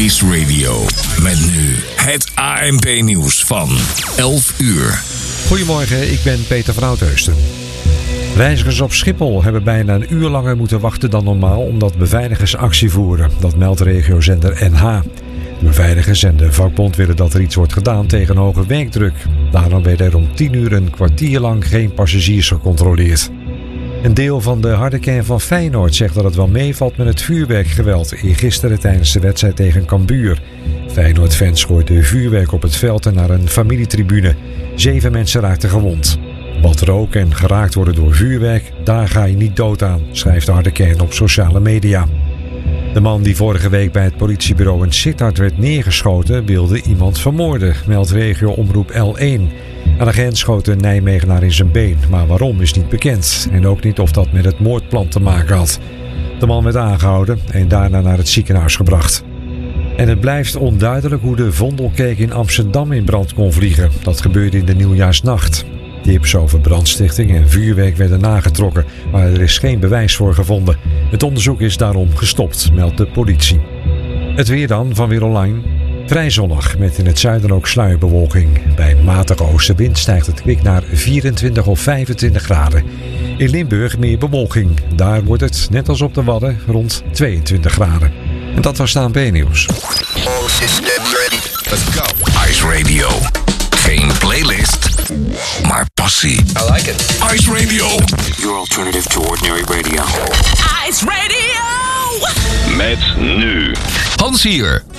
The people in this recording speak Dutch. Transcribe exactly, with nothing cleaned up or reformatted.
Ice Radio. Met nu het A N P-nieuws van elf uur. Goedemorgen, ik ben Peter van Oudheusden. Reizigers op Schiphol hebben bijna een uur langer moeten wachten dan normaal omdat beveiligers actie voeren. Dat meldt regiozender N H. De beveiligers en de vakbond willen dat er iets wordt gedaan tegen hoge werkdruk. Daarom werd er om tien uur een kwartier lang geen passagiers gecontroleerd. Een deel van de harde kern van Feyenoord zegt dat het wel meevalt met het vuurwerkgeweld eergisteren tijdens de wedstrijd tegen Cambuur. Feyenoord-fans gooiden vuurwerk op het veld en naar een familietribune. Zeven mensen raakten gewond. Wat rook en geraakt worden door vuurwerk, daar ga je niet dood aan, schrijft de harde kern op sociale media. De man die vorige week bij het politiebureau in Sittard werd neergeschoten wilde iemand vermoorden, meldt regio-omroep L één. Een agent schoot een Nijmegenaar in zijn been, maar waarom is niet bekend. En ook niet of dat met het moordplan te maken had. De man werd aangehouden en daarna naar het ziekenhuis gebracht. En het blijft onduidelijk hoe de Vondelkerk in Amsterdam in brand kon vliegen. Dat gebeurde in de nieuwjaarsnacht. Tips over brandstichting en vuurwerk werden nagetrokken, maar er is geen bewijs voor gevonden. Het onderzoek is daarom gestopt, meldt de politie. Het weer dan van Weer Online. Vrij zonnig, met in het zuiden ook sluierbewolking. Bij matige oostenwind stijgt het kwik naar vierentwintig of vijfentwintig graden. In Limburg meer bewolking. Daar wordt het, net als op de Wadden, rond tweeëntwintig graden. En dat was de A N P-nieuws. Let's go. Ice Radio. Geen playlist, maar passie. I like it. Ice Radio. Your alternative to ordinary radio. Ice Radio! Met nu Hans hier.